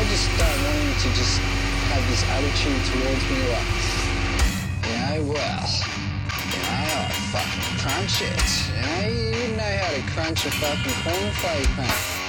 just don't want him to just have this attitude towards me like, well, I fucking crunch it. You know how to crunch a fucking cornflake, mate.